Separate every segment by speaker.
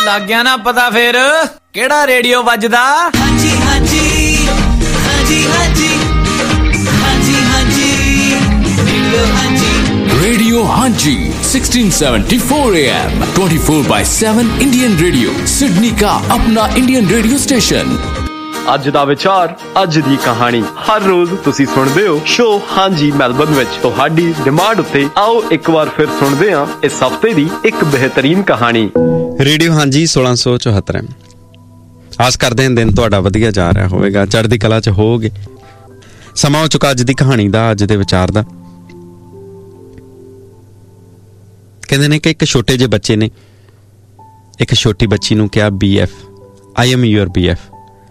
Speaker 1: ਲੱਗ ਗਿਆ ਨਾ ਪਤਾ ਫੇਰ ਕਿਹੜਾ ਰੇਡੀਓ ਵੱਜਦਾ। ਹਾਂਜੀ ਹਾਂਜੀ ਹਾਂਜੀ ਹਾਂਜੀ ਹਾਂਜੀ ਹਾਂਜੀ
Speaker 2: ਰੇਡੀਓ ਹਾਂਜੀ 1674 AM 24/7 इंडियन रेडियो सिडनी का अपना इंडियन रेडियो स्टेशन।
Speaker 3: ਅੱਜ ਦਾ ਵਿਚਾਰ, ਅੱਜ ਦੀ ਕਹਾਣੀ। ਹਰ ਰੋਜ਼ ਤੁਸੀਂ ਸੁਣਦੇ ਹੋ ਸ਼ੋ ਹਾਂਜੀ ਮੈਲਬਨ ਵਿੱਚ। ਤੁਹਾਡੀ ਡਿਮਾਂਡ ਉੱਤੇ ਆਓ ਇੱਕ ਵਾਰ ਫਿਰ ਸੁਣਦੇ ਹਾਂ ਇਸ ਹਫ਼ਤੇ ਦੀ ਇੱਕ ਬਿਹਤਰੀਨ ਕਹਾਣੀ।
Speaker 4: ਰੇਡੀਓ ਹਾਂਜੀ 1674। ਆਸ ਕਰਦੇ ਹਾਂ ਦਿਨ ਤੁਹਾਡਾ ਵਧੀਆ ਜਾ ਰਿਹਾ ਹੋਵੇਗਾ, ਚੜ੍ਹਦੀ ਕਲਾ 'ਚ ਹੋਵੋਗੇ। ਸਮਾਂ ਹੋ ਚੁੱਕਾ ਅੱਜ ਦੀ ਕਹਾਣੀ ਦਾ, ਅੱਜ ਦੇ ਵਿਚਾਰ ਦਾ। ਕਹਿੰਦੇ ਨੇ ਕਿ ਇੱਕ ਛੋਟੇ ਜਿਹੇ ਬੱਚੇ ਨੇ ਇੱਕ ਛੋਟੀ ਬੱਚੀ ਨੂੰ ਕਿਹਾ BF, I am your BF।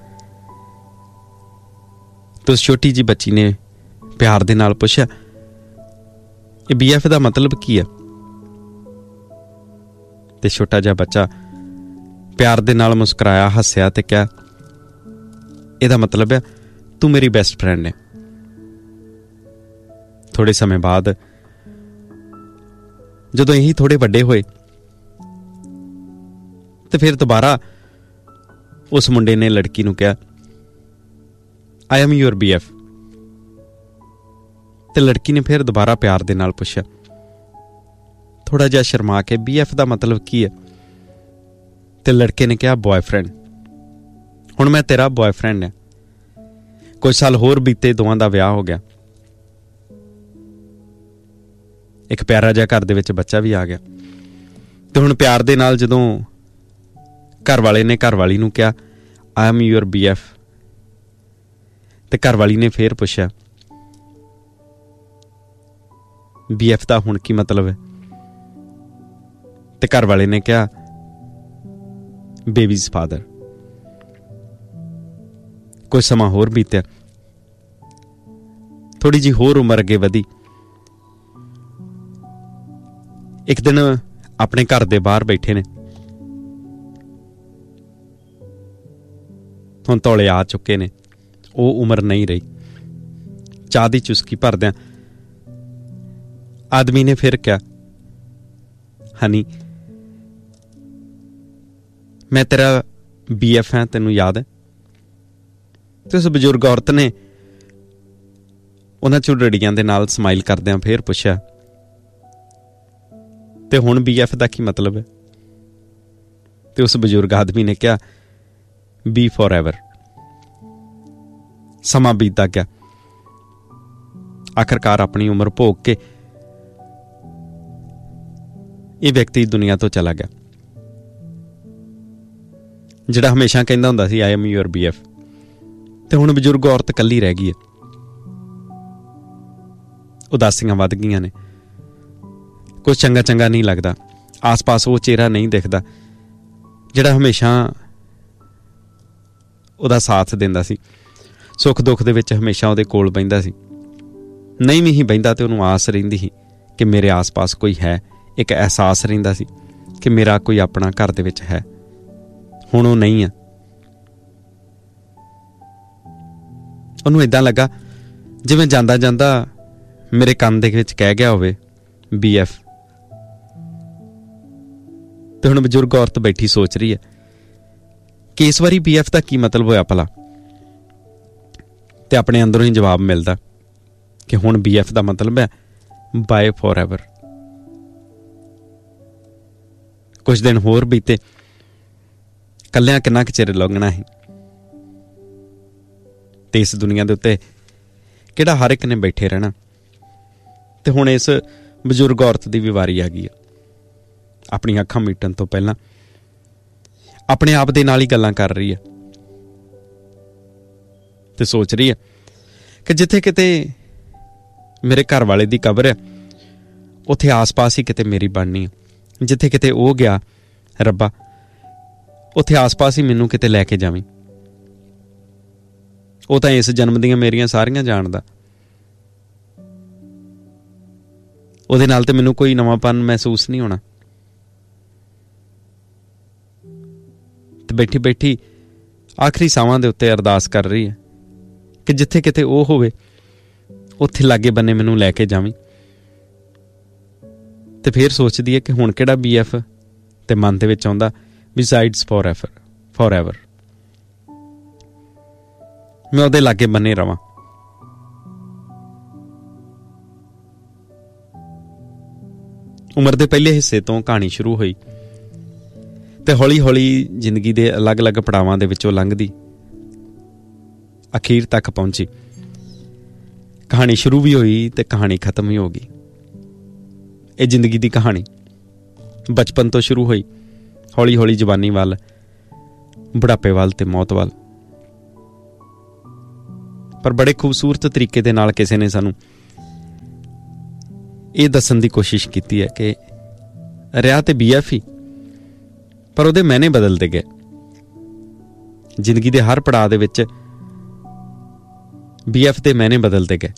Speaker 4: ਤੇ ਉਸ ਛੋਟੀ ਜਿਹੀ ਬੱਚੀ ਨੇ ਪਿਆਰ ਦੇ ਨਾਲ ਪੁੱਛਿਆ, ਇਹ BF ਦਾ ਮਤਲਬ ਕੀ ਹੈ? ਤੇ ਛੋਟਾ ਜਿਹਾ ਬੱਚਾ ਪਿਆਰ ਦੇ ਨਾਲ ਮੁਸਕਰਾਇਆ, ਹੱਸਿਆ ਤੇ ਕਿਹਾ, ਇਹਦਾ ਮਤਲਬ ਹੈ ਤੂੰ ਮੇਰੀ ਬੈਸਟ ਫਰੈਂਡ ਹੈ। ਥੋੜੇ ਸਮੇਂ ਬਾਅਦ ਜਦੋਂ ਇਹੀ ਥੋੜੇ ਵੱਡੇ ਹੋਏ ਤੇ ਫਿਰ ਦੁਬਾਰਾ ਉਸ ਮੁੰਡੇ ਨੇ ਲੜਕੀ ਨੂੰ ਕਿਹਾ, I am your BF। ਤੇ ਲੜਕੀ ਨੇ ਫਿਰ ਦੁਬਾਰਾ ਪਿਆਰ ਦੇ ਨਾਲ ਪੁੱਛਿਆ, ਥੋੜਾ ਜਿਹਾ ਸ਼ਰਮਾ ਕੇ, BF ਦਾ ਮਤਲਬ ਕੀ ਹੈ? ਤੇ ਲੜਕੇ ਨੇ ਕਿਹਾ, ਬॉयਫ੍ਰੈਂਡ। ਹੁਣ ਮੈਂ ਤੇਰਾ ਬॉयਫ੍ਰੈਂਡ ਹਾਂ। ਕੁਝ ਸਾਲ ਹੋਰ ਬੀਤੇ, ਦੋਵਾਂ ਦਾ ਵਿਆਹ ਹੋ ਗਿਆ। ਇੱਕ ਪਿਆਰਾ ਜਿਹਾ ਘਰ ਦੇ ਵਿੱਚ ਬੱਚਾ ਵੀ ਆ ਗਿਆ। ਤੇ ਹੁਣ ਪਿਆਰ ਦੇ ਨਾਲ ਜਦੋਂ ਘਰ ਵਾਲੇ ਨੇ ਘਰ ਵਾਲੀ ਨੂੰ ਕਿਹਾ, I am your BF, ਤੇ ਘਰ ਵਾਲੀ ਨੇ ਫੇਰ ਪੁੱਛਿਆ, BF ਦਾ ਹੁਣ ਕੀ ਮਤਲਬ ਹੈ? ਤੇ ਘਰ ਵਾਲੇ ਨੇ ਕਿਹਾ, ਬੇਬੀਜ਼ ਫਾਦਰ। ਕੁਝ ਸਮਾਂ ਹੋਰ ਬੀਤਿਆ, ਥੋੜੀ ਜਿਹੀ ਹੋਰ ਉਮਰ ਅੱਗੇ ਵਧੀ। ਇੱਕ ਦਿਨ ਆਪਣੇ ਘਰ ਦੇ ਬਾਹਰ ਬੈਠੇ ਨੇ, ਹੁਣ ਤੌਲੇ ਆ ਚੁੱਕੇ ਨੇ, ਉਹ ਉਮਰ ਨਹੀਂ ਰਹੀ। ਚਾਹ ਦੀ ਚੁਸਕੀ ਭਰਦਿਆਂ ਆਦਮੀ ਨੇ ਫਿਰ ਕਿਹਾ, ਹਨੀ ਮੈਂ ਤੇਰਾ BF ਹਾਂ, ਤੈਨੂੰ ਯਾਦ ਹੈ? ਤੇ ਉਸ ਬਜ਼ੁਰਗ ਔਰਤ ਨੇ ਉਹਨਾਂ ਝੁਰੜੀਆਂ ਦੇ ਨਾਲ ਸਮਾਈਲ ਕਰਦਿਆਂ ਫਿਰ ਪੁੱਛਿਆ, ਤੇ ਹੁਣ BF ਦਾ ਕੀ ਮਤਲਬ ਹੈ? ਤੇ ਉਸ ਬਜ਼ੁਰਗ ਆਦਮੀ ਨੇ ਕਿਹਾ, B forever। ਸਮਾਂ ਬੀਤਦਾ ਗਿਆ। ਆਖਰਕਾਰ ਆਪਣੀ ਉਮਰ ਭੋਗ ਕੇ ਇਹ ਵਿਅਕਤੀ ਦੁਨੀਆ ਤੋਂ ਚਲਾ ਗਿਆ, ਜਿਹੜਾ ਹਮੇਸ਼ਾ ਕਹਿੰਦਾ ਹੁੰਦਾ ਸੀ I am your BF। ਤੇ ਹੁਣ ਬਜ਼ੁਰਗ ਔਰਤ ਇਕੱਲੀ ਰਹਿ ਗਈ ਹੈ। ਉਦਾਸੀਆਂ ਵੱਧ ਗਈਆਂ ਨੇ, ਕੁਝ ਚੰਗਾ ਚੰਗਾ ਨਹੀਂ ਲੱਗਦਾ। ਆਸ-ਪਾਸ ਉਹ ਚਿਹਰਾ ਨਹੀਂ ਦਿਖਦਾ ਜਿਹੜਾ ਹਮੇਸ਼ਾ ਉਹਦਾ ਸਾਥ ਦਿੰਦਾ ਸੀ, ਸੁੱਖ ਦੁੱਖ ਦੇ ਵਿੱਚ ਹਮੇਸ਼ਾ ਉਹਦੇ ਕੋਲ ਬਹਿੰਦਾ ਸੀ। ਨਹੀਂ ਵੀ ਹੀ ਬਹਿੰਦਾ ਤੇ ਉਹਨੂੰ ਆਸ ਰਹਿੰਦੀ ਸੀ ਕਿ ਮੇਰੇ ਆਸ-ਪਾਸ ਕੋਈ ਹੈ। ਇੱਕ ਅਹਿਸਾਸ ਰਹਿੰਦਾ ਸੀ ਕਿ ਮੇਰਾ ਕੋਈ ਆਪਣਾ ਘਰ ਦੇ ਵਿੱਚ ਹੈ। ਹੁਣ ਉਹ ਨਹੀਂ ਆ। ਉਹਨੂੰ ਏਦਾਂ ਲੱਗਾ ਜਿਵੇਂ ਜਾਂਦਾ ਜਾਂਦਾ ਮੇਰੇ ਕੰਨ ਦੇ ਵਿੱਚ ਕਹਿ ਗਿਆ ਹੋਵੇ BF। ਤੇ ਹੁਣ ਬਜ਼ੁਰਗ ਔਰਤ ਬੈਠੀ ਸੋਚ ਰਹੀ ਹੈ ਕਿ ਇਸ ਵਾਰੀ BF ਦਾ ਕੀ ਮਤਲਬ ਹੋਇਆ ਭਲਾ। ਤੇ ਆਪਣੇ ਅੰਦਰੋਂ ਹੀ ਜਵਾਬ ਮਿਲਦਾ ਕਿ ਹੁਣ BF ਦਾ ਮਤਲਬ ਹੈ ਬਾਏ ਫੋਰਐਵਰ। ਕੁਝ ਦਿਨ ਹੋਰ ਬੀਤੇ, ਕੱਲਿਆਂ ਕਿੰਨਾ ਕੁ ਚਿਰ ਲੰਘਣਾ ਸੀ। ਤੇ ਇਸ ਦੁਨੀਆ ਦੇ ਉੱਤੇ ਕਿਹੜਾ ਹਰ ਇੱਕ ਨੇ ਬੈਠੇ ਰਹਿਣਾ। ਤੇ ਹੁਣ ਇਸ ਬਜ਼ੁਰਗ ਔਰਤ ਦੀ ਵੀ ਵਾਰੀ ਆ ਗਈ ਹੈ। ਆਪਣੀਆਂ ਅੱਖਾਂ ਮੀਟਣ ਤੋਂ ਪਹਿਲਾਂ ਆਪਣੇ ਆਪ ਦੇ ਨਾਲ ਹੀ ਗੱਲਾਂ ਕਰ ਰਹੀ ਹੈ ਤੇ ਸੋਚ ਰਹੀ ਹੈ ਕਿ ਜਿੱਥੇ ਕਿਤੇ ਮੇਰੇ ਘਰ ਵਾਲੇ ਦੀ ਕਬਰ ਹੈ, ਉੱਥੇ ਆਸ-ਪਾਸ ਹੀ ਕਿਤੇ ਮੇਰੀ ਬਣਨੀ ਹੈ। ਜਿੱਥੇ ਕਿਤੇ ਉਹ ਗਿਆ, ਰੱਬਾ ਉੱਥੇ ਆਸ-ਪਾਸ ਹੀ ਮੈਨੂੰ ਕਿਤੇ ਲੈ ਕੇ ਜਾਵੀਂ। ਉਹ ਤਾਂ ਇਸ ਜਨਮ ਦੀਆਂ ਮੇਰੀਆਂ ਸਾਰੀਆਂ ਜਾਣਦਾ। ਉਹਦੇ ਨਾਲ ਤੇ ਮੈਨੂੰ ਕੋਈ ਨਵਾਂਪਨ ਮਹਿਸੂਸ ਨਹੀਂ ਹੋਣਾ। ਤੇ ਬੈਠੀ ਬੈਠੀ ਆਖਰੀ ਸਾਵਾਂ ਦੇ ਉੱਤੇ ਅਰਦਾਸ ਕਰ ਰਹੀ ਹੈ ਕਿ ਜਿੱਥੇ ਕਿਤੇ ਉਹ ਹੋਵੇ, ਉੱਥੇ ਲਾਗੇ ਬੰਨੇ ਮੈਨੂੰ ਲੈ ਕੇ ਜਾਵੀਂ। ਤੇ ਫਿਰ ਸੋਚਦੀ ਹੈ ਕਿ ਹੁਣ ਕਿਹੜਾ BF, ਤੇ ਮਨ ਦੇ ਵਿੱਚ ਆਉਂਦਾ besides forever ਮੈਂ ਉਹਦੇ ਲਾਗੇ ਬੰਨੇ ਰਵਾਂ। ਉਮਰ ਦੇ ਪਹਿਲੇ ਹਿੱਸੇ ਤੋਂ ਕਹਾਣੀ ਸ਼ੁਰੂ ਹੋਈ ਤੇ ਹੌਲੀ ਹੌਲੀ ਜ਼ਿੰਦਗੀ ਦੇ ਅਲੱਗ-ਅਲੱਗ ਪੜਾਵਾਂ ਦੇ ਵਿੱਚੋਂ ਲੰਘਦੀ ਅਖੀਰ ਤੱਕ ਪਹੁੰਚੀ। ਕਹਾਣੀ ਸ਼ੁਰੂ ਵੀ ਹੋਈ ਤੇ ਕਹਾਣੀ ਖਤਮ ਵੀ ਹੋ ਗਈ। ਇਹ ਜ਼ਿੰਦਗੀ ਦੀ ਕਹਾਣੀ ਬਚਪਨ ਤੋਂ ਸ਼ੁਰੂ ਹੋਈ, ਹੌਲੀ ਹੌਲੀ ਜਵਾਨੀ ਵੱਲ, ਬੁਢਾਪੇ ਵੱਲ ਤੇ ਮੌਤ ਵੱਲ। ਪਰ ਬੜੇ ਖੂਬਸੂਰਤ ਤਰੀਕੇ ਦੇ ਨਾਲ ਕਿਸੇ ਨੇ ਸਾਨੂੰ ਇਹ ਦੱਸਣ ਦੀ ਕੋਸ਼ਿਸ਼ ਕੀਤੀ ਹੈ ਕਿ ਰਿਹਾ ਤੇ BF ਹੀ, ਪਰ ਉਹਦੇ ਮਾਇਨੇ ਬਦਲਦੇ ਗਏ। ਜ਼ਿੰਦਗੀ ਦੇ ਹਰ ਪੜਾਅ ਦੇ ਵਿੱਚ BF ਦੇ ਮਾਇਨੇ ਬਦਲਦੇ ਗਏ।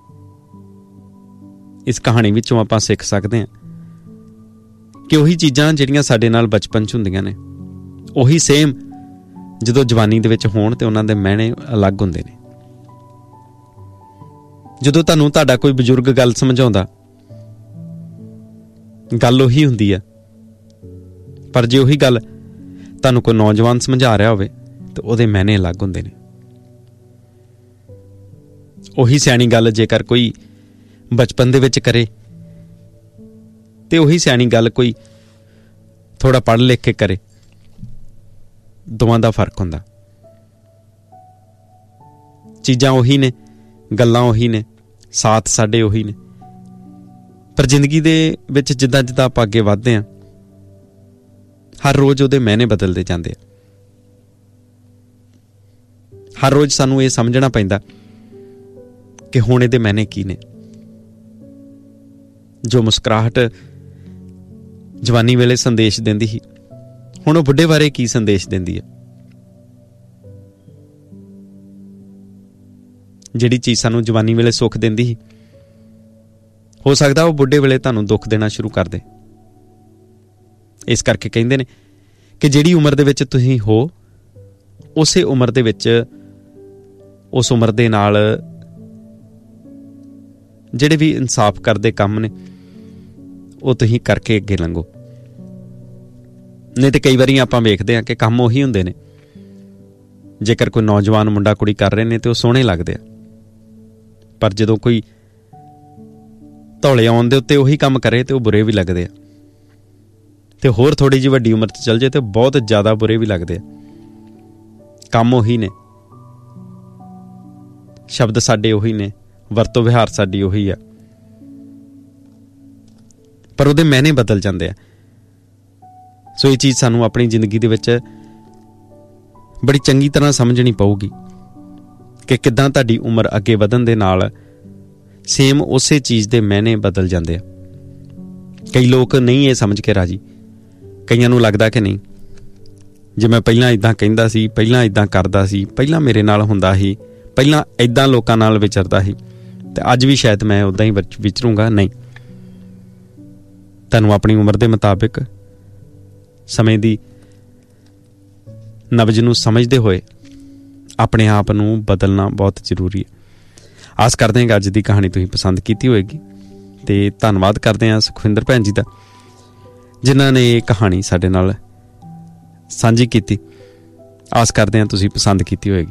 Speaker 4: ਇਸ ਕਹਾਣੀ ਵਿੱਚੋਂ ਆਪਾਂ ਸਿੱਖ ਸਕਦੇ ਹਾਂ ਕਿ ਉਹੀ ਚੀਜ਼ਾਂ ਜਿਹੜੀਆਂ ਸਾਡੇ ਨਾਲ ਬਚਪਨ 'ਚ ਹੁੰਦੀਆਂ ਨੇ, ਉਹੀ ਸੇਮ ਜਦੋਂ ਜਵਾਨੀ ਦੇ ਵਿੱਚ ਹੋਣ ਤੇ ਉਹਨਾਂ ਦੇ ਮਾਇਨੇ ਅਲੱਗ ਹੁੰਦੇ ਨੇ। ਜਦੋਂ ਤੁਹਾਨੂੰ ਤੁਹਾਡਾ ਕੋਈ ਬਜ਼ੁਰਗ ਗੱਲ ਸਮਝਾਉਂਦਾ, ਗੱਲ ਉਹੀ ਹੁੰਦੀ ਆ, ਪਰ ਜੇ ਉਹੀ ਗੱਲ ਤੁਹਾਨੂੰ ਕੋਈ ਨੌਜਵਾਨ ਸਮਝਾ ਰਿਹਾ ਹੋਵੇ ਤਾਂ ਉਹਦੇ ਮਾਇਨੇ ਅਲੱਗ ਹੁੰਦੇ ਨੇ। ਉਹੀ ਸਿਆਣੀ ਗੱਲ ਜੇਕਰ ਕੋਈ ਬਚਪਨ ਦੇ ਵਿੱਚ ਕਰੇ ਤੇ ਉਹੀ ਸਿਆਣੀ ਗੱਲ ਕੋਈ ਥੋੜਾ ਪੜ੍ਹ ਲਿਖ ਕੇ ਕਰੇ, ਦੋਵਾਂ ਦਾ ਫਰਕ ਹੁੰਦਾ। ਚੀਜ਼ਾਂ ਉਹੀ ਨੇ, ਗੱਲਾਂ ਉਹੀ ਨੇ, ਸਾਥ ਸਾਡੇ ਉਹੀ ਨੇ, ਪਰ ਜ਼ਿੰਦਗੀ ਦੇ ਵਿੱਚ ਜਿੱਦਾਂ ਜਿੱਦਾਂ ਆਪਾਂ ਅੱਗੇ ਵੱਧਦੇ ਹਾਂ, ਹਰ ਰੋਜ਼ ਉਹਦੇ ਮਾਇਨੇ ਬਦਲਦੇ ਜਾਂਦੇ ਆ। ਹਰ ਰੋਜ਼ ਸਾਨੂੰ ਇਹ ਸਮਝਣਾ ਪੈਂਦਾ ਕਿ ਹੁਣ ਇਹਦੇ ਮਾਇਨੇ ਕੀ ਨੇ। ਜੋ ਮੁਸਕਰਾਹਟ ਜਵਾਨੀ ਵੇਲੇ ਸੰਦੇਸ਼ ਦਿੰਦੀ ਸੀ, ਹੁਣ ਉਹ ਬੁੱਢੇ ਬਾਰੇ ਕੀ ਸੰਦੇਸ਼ ਦਿੰਦੀ ਹੈ। ਜਿਹੜੀ ਚੀਜ਼ ਸਾਨੂੰ ਜਵਾਨੀ ਵੇਲੇ ਸੁੱਖ ਦਿੰਦੀ ਸੀ, ਹੋ ਸਕਦਾ ਉਹ ਬੁੱਢੇ ਵੇਲੇ ਤੁਹਾਨੂੰ ਦੁੱਖ ਦੇਣਾ ਸ਼ੁਰੂ ਕਰ ਦੇ। ਇਸ ਕਰਕੇ ਕਹਿੰਦੇ ਨੇ ਕਿ ਜਿਹੜੀ ਉਮਰ ਦੇ ਵਿੱਚ ਤੁਸੀਂ ਹੋ, ਉਸੇ ਉਮਰ ਦੇ ਵਿੱਚ ਉਸ ਉਮਰ ਦੇ ਨਾਲ ਜਿਹੜੇ ਵੀ ਇਨਸਾਫ ਕਰਦੇ ਕੰਮ ਨੇ ਉਹ ਤੁਸੀਂ ਕਰਕੇ ਅੱਗੇ ਲੰਘੋ। ਨਹੀਂ ਤੇ ਕਈ ਵਾਰੀ ਆਪਾਂ ਵੇਖਦੇ ਹਾਂ ਕਿ ਕੰਮ ਉਹੀ ਹੁੰਦੇ ਨੇ। ਜੇਕਰ ਕੋਈ ਨੌਜਵਾਨ ਮੁੰਡਾ ਕੁੜੀ ਕਰ ਰਹੇ ਨੇ ਤੇ ਉਹ ਸੋਹਣੇ ਲੱਗਦੇ ਆ, ਪਰ ਜਦੋਂ ਕੋਈ ਧੌਲੇ ਆਉਣ ਦੇ ਉੱਤੇ ਉਹੀ ਕੰਮ ਕਰੇ ਤੇ ਉਹ ਬੁਰੇ ਵੀ ਲੱਗਦੇ ਆ, ਤੇ ਹੋਰ ਥੋੜੀ ਜਿਹੀ ਵੱਡੀ ਉਮਰ 'ਚ ਚੱਲ ਜਾਏ ਤੇ ਬਹੁਤ ਜ਼ਿਆਦਾ ਬੁਰੇ ਵੀ ਲੱਗਦੇ ਆ। ਕੰਮ ਉਹੀ ਨੇ, ਸ਼ਬਦ ਸਾਡੇ ਉਹੀ ਨੇ, ਵਰਤੋਂ ਵਿਹਾਰ ਸਾਡੀ ਉਹੀ ਆ, ਪਰ ਉਹਦੇ ਮਾਇਨੇ ਬਦਲ ਜਾਂਦੇ ਆ। ਸੋ ਇਹ ਚੀਜ਼ ਸਾਨੂੰ ਆਪਣੀ ਜ਼ਿੰਦਗੀ ਦੇ ਵਿੱਚ ਬੜੀ ਚੰਗੀ ਤਰ੍ਹਾਂ ਸਮਝਣੀ ਪਊਗੀ ਕਿ ਕਿੱਦਾਂ ਤੁਹਾਡੀ ਉਮਰ ਅੱਗੇ ਵਧਣ ਦੇ ਨਾਲ ਸੇਮ ਉਸੇ ਚੀਜ਼ ਦੇ ਮਾਇਨੇ ਬਦਲ ਜਾਂਦੇ ਆ। ਕਈ ਲੋਕ ਨਹੀਂ ਇਹ ਸਮਝ ਕੇ ਰਾਜੀ। ਕਈਆਂ ਨੂੰ ਲੱਗਦਾ ਕਿ ਨਹੀਂ, ਜੇ ਮੈਂ ਪਹਿਲਾਂ ਇੱਦਾਂ ਕਹਿੰਦਾ ਸੀ, ਪਹਿਲਾਂ ਇੱਦਾਂ ਕਰਦਾ ਸੀ, ਪਹਿਲਾਂ ਮੇਰੇ ਨਾਲ ਹੁੰਦਾ ਸੀ, ਪਹਿਲਾਂ ਇੱਦਾਂ ਲੋਕਾਂ ਨਾਲ ਵਿਚਰਦਾ ਸੀ, ਤੇ ਅੱਜ ਵੀ ਸ਼ਾਇਦ ਮੈਂ ਉੱਦਾਂ ਹੀ ਵਿਚਰੂੰਗਾ। ਨਹੀਂ, ਤੁਹਾਨੂੰ ਆਪਣੀ ਉਮਰ ਦੇ ਮੁਤਾਬਿਕ ਸਮੇਂ ਦੀ ਨਬਜ਼ ਨੂੰ ਸਮਝਦੇ ਹੋਏ ਆਪਣੇ ਆਪ ਨੂੰ ਬਦਲਣਾ ਬਹੁਤ ਜ਼ਰੂਰੀ ਹੈ। ਆਸ ਕਰਦੇ ਹਾਂ ਕਿ ਅੱਜ ਦੀ ਕਹਾਣੀ ਤੁਸੀਂ ਪਸੰਦ ਕੀਤੀ ਹੋਏਗੀ, ਤੇ ਧੰਨਵਾਦ ਕਰਦੇ ਹਾਂ ਸੁਖਵਿੰਦਰ ਭੈਣ ਜੀ ਦਾ, ਜਿਨ੍ਹਾਂ ਨੇ ਇਹ ਕਹਾਣੀ ਸਾਡੇ ਨਾਲ ਸਾਂਝੀ ਕੀਤੀ। ਆਸ ਕਰਦੇ ਹਾਂ ਤੁਸੀਂ ਪਸੰਦ ਕੀਤੀ ਹੋਏਗੀ।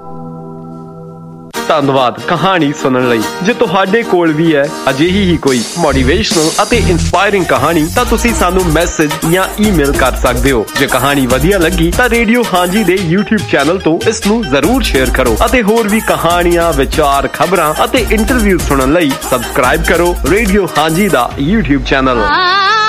Speaker 3: ਧੰਨਵਾਦ ਕਹਾਣੀ ਸੁਣਨ ਲਈ। ਜੇ ਤੁਹਾਡੇ ਕੋਲ ਵੀ ਹੈ ਅਜਿਹੀ ਹੀ ਕੋਈ ਮੋਟੀਵੇਸ਼ਨਲ ਅਤੇ ਇੰਸਪਾਇਰਿੰਗ ਕਹਾਣੀ, ਤਾਂ ਤੁਸੀਂ ਸਾਨੂੰ ਮੈਸੇਜ ਜਾਂ ਈਮੇਲ ਕਰ ਸਕਦੇ ਹੋ। ਜੇ ਕਹਾਣੀ ਵਧੀਆ ਲੱਗੀ ਤਾਂ ਰੇਡੀਓ ਹਾਂਜੀ ਦੇ YouTube ਚੈਨਲ ਤੋਂ ਇਸ ਨੂੰ ਜ਼ਰੂਰ ਸ਼ੇਅਰ ਕਰੋ, ਅਤੇ ਹੋਰ ਵੀ ਕਹਾਣੀਆਂ, ਵਿਚਾਰ, ਖਬਰਾਂ ਅਤੇ ਇੰਟਰਵਿਊ ਸੁਣਨ ਲਈ ਸਬਸਕ੍ਰਾਈਬ ਕਰੋ ਰੇਡੀਓ ਹਾਂਜੀ ਦਾ YouTube ਚੈਨਲ।